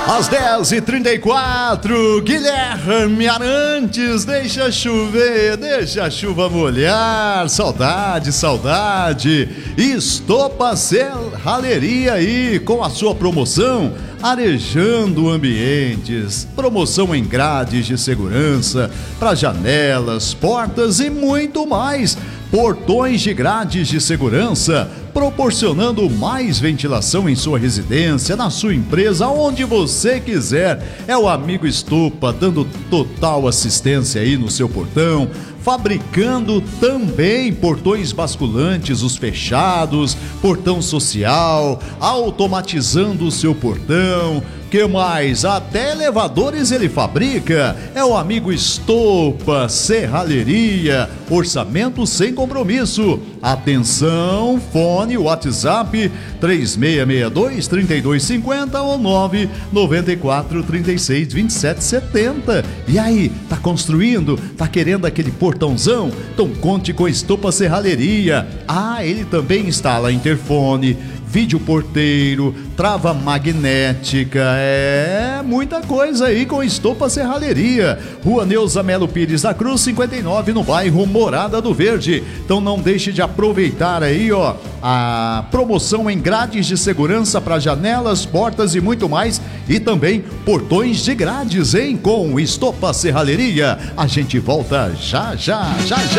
Às 10h34, Guilherme Arantes, deixa chover, deixa a chuva molhar, saudade, saudade. Estopa Serralheria aí, com a sua promoção Arejando Ambientes. Promoção em grades de segurança, para janelas, portas e muito mais. Portões de grades de segurança, proporcionando mais ventilação em sua residência, na sua empresa, onde você quiser. É o amigo Estopa dando total assistência aí no seu portão, fabricando também portões basculantes, os fechados, portão social, automatizando o seu portão. Que mais? Até elevadores ele fabrica. É o amigo Estopa Serralheria. Orçamento sem compromisso. Atenção, fone, WhatsApp 3662-3250 ou 994-36-2770. E aí, tá construindo? Tá querendo aquele portãozão? Então conte com Estopa Serralheria. Ah, ele também instala interfone, vídeo porteiro, trava magnética, muita coisa aí com Estopa Serralheria. Rua Neuza Melo Pires da Cruz, 59, no bairro Morada do Verde. Então não deixe de aproveitar aí, ó, a promoção em grades de segurança para janelas, portas e muito mais. E também portões de grades, hein, com Estopa Serralheria. A gente volta já, já, já, já.